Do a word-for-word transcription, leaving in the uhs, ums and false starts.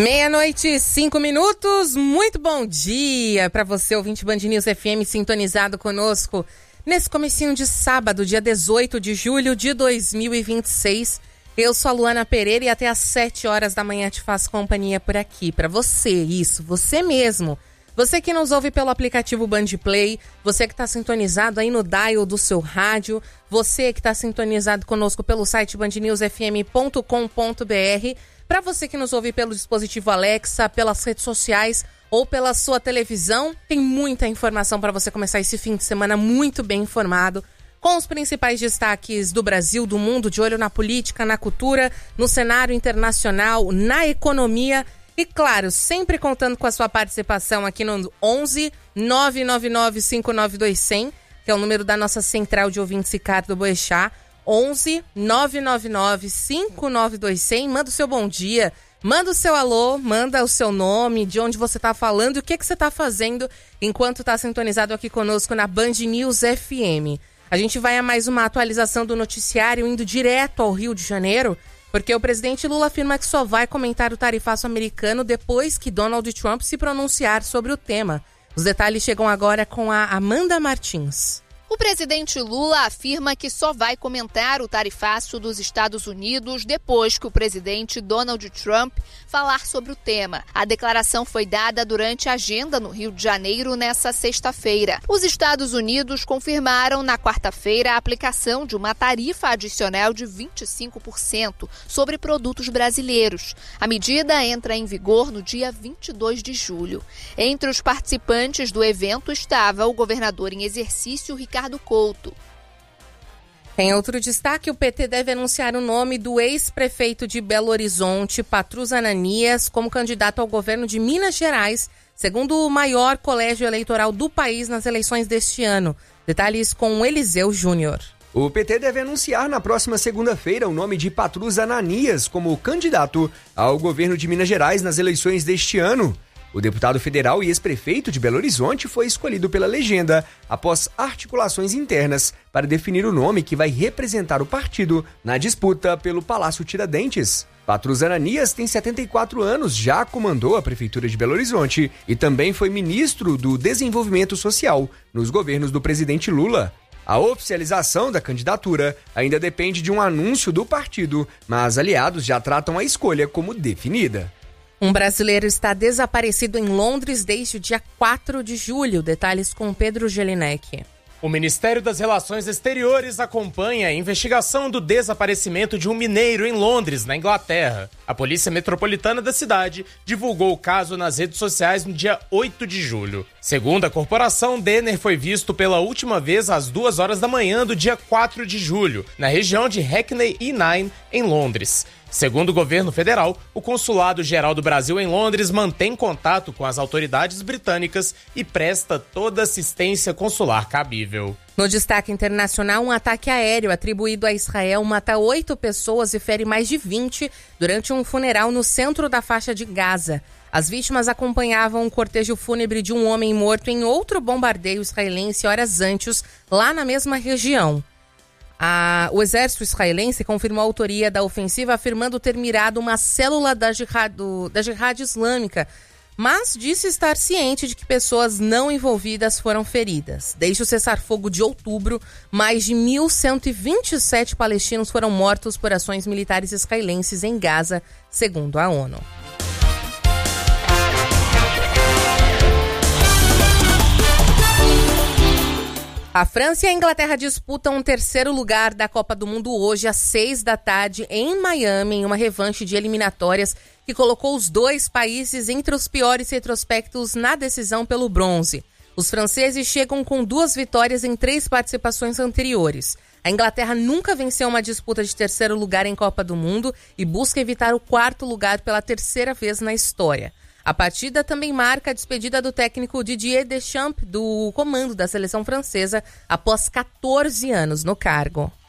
Meia-noite, cinco minutos. Muito bom dia para você, ouvinte Band News F M, sintonizado conosco nesse comecinho de sábado, dia dezoito de julho de dois mil e vinte e seis. Eu sou a Luana Pereira e até às sete horas da manhã te faço companhia por aqui. Para você, isso, você mesmo. Você que nos ouve pelo aplicativo Band Play, você que está sintonizado aí no dial do seu rádio, você que está sintonizado conosco pelo site band news f m ponto com ponto b r, para você que nos ouve pelo dispositivo Alexa, pelas redes sociais ou pela sua televisão, tem muita informação para você começar esse fim de semana muito bem informado, com os principais destaques do Brasil, do mundo, de olho na política, na cultura, no cenário internacional, na economia e, claro, sempre contando com a sua participação aqui no onze nove nove nove cinco nove dois zero zero, que é o número da nossa central de ouvintes Ricardo Boechat. onze nove nove nove cinco nove dois zero zero. Manda o seu bom dia, manda o seu alô, manda o seu nome, de onde você está falando e o que, que você está fazendo enquanto está sintonizado aqui conosco na Band News F M. A gente vai a mais uma atualização do noticiário indo direto ao Rio de Janeiro, porque o presidente Lula afirma que só vai comentar o tarifaço americano depois que Donald Trump se pronunciar sobre o tema. Os detalhes chegam agora com a Amanda Martins. O presidente Lula afirma que só vai comentar o tarifaço dos Estados Unidos depois que o presidente Donald Trump falar sobre o tema. A declaração foi dada durante a agenda no Rio de Janeiro nesta sexta-feira. Os Estados Unidos confirmaram na quarta-feira a aplicação de uma tarifa adicional de vinte e cinco por cento sobre produtos brasileiros. A medida entra em vigor no dia vinte e dois de julho. Entre os participantes do evento estava o governador em exercício, Ricardo Ricardo Couto. Em outro destaque, o P T deve anunciar o nome do ex-prefeito de Belo Horizonte, Patrus Ananias, como candidato ao governo de Minas Gerais, segundo o maior colégio eleitoral do país nas eleições deste ano. Detalhes com Eliseu Júnior. O P T deve anunciar na próxima segunda-feira o nome de Patrus Ananias como candidato ao governo de Minas Gerais nas eleições deste ano. O deputado federal e ex-prefeito de Belo Horizonte foi escolhido pela legenda após articulações internas para definir o nome que vai representar o partido na disputa pelo Palácio Tiradentes. Patrus Ananias tem setenta e quatro anos, já comandou a prefeitura de Belo Horizonte e também foi ministro do Desenvolvimento Social nos governos do presidente Lula. A oficialização da candidatura ainda depende de um anúncio do partido, mas aliados já tratam a escolha como definida. Um brasileiro está desaparecido em Londres desde o dia quatro de julho. Detalhes com Pedro Gelinek. O Ministério das Relações Exteriores acompanha a investigação do desaparecimento de um mineiro em Londres, na Inglaterra. A Polícia Metropolitana da cidade divulgou o caso nas redes sociais no dia oito de julho. Segundo a corporação, Denner foi visto pela última vez às duas horas da manhã do dia quatro de julho, na região de Hackney E nove, em Londres. Segundo o governo federal, o Consulado-Geral do Brasil em Londres mantém contato com as autoridades britânicas e presta toda assistência consular cabível. No destaque internacional, um ataque aéreo atribuído a Israel mata oito pessoas e fere mais de vinte durante um funeral no centro da faixa de Gaza. As vítimas acompanhavam um cortejo fúnebre de um homem morto em outro bombardeio israelense horas antes, lá na mesma região. A, o exército israelense confirmou a autoria da ofensiva, afirmando ter mirado uma célula da Jihad, do, da Jihad Islâmica, mas disse estar ciente de que pessoas não envolvidas foram feridas. Desde o cessar-fogo de outubro, mais de mil cento e vinte e sete palestinos foram mortos por ações militares israelenses em Gaza, segundo a ONU. A França e a Inglaterra disputam um terceiro lugar da Copa do Mundo hoje às seis da tarde em Miami, em uma revanche de eliminatórias que colocou os dois países entre os piores retrospectos na decisão pelo bronze. Os franceses chegam com duas vitórias em três participações anteriores. A Inglaterra nunca venceu uma disputa de terceiro lugar em Copa do Mundo e busca evitar o quarto lugar pela terceira vez na história. A partida também marca a despedida do técnico Didier Deschamps do comando da seleção francesa após catorze anos no cargo.